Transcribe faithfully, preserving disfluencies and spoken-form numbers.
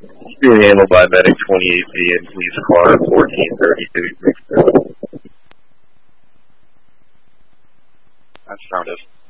Being handled by Medic twenty-eight B and Police Car fourteen thirty-two. That's affirmative.